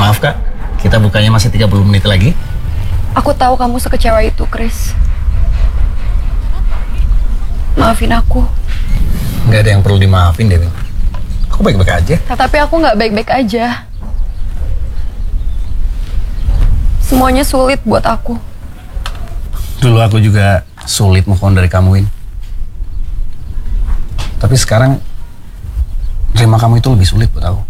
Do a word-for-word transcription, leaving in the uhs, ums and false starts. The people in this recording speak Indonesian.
Maaf kak, kita bukanya masih tiga puluh menit lagi. Aku tahu kamu sekecewa itu, Chris. Maafin aku. Nggak ada yang perlu dimaafin, Dewi. Aku baik-baik aja. Tapi aku nggak baik-baik aja. Semuanya sulit buat aku. Dulu aku juga sulit move on dari kamu, Win. Tapi sekarang terima kamu itu lebih sulit buat aku.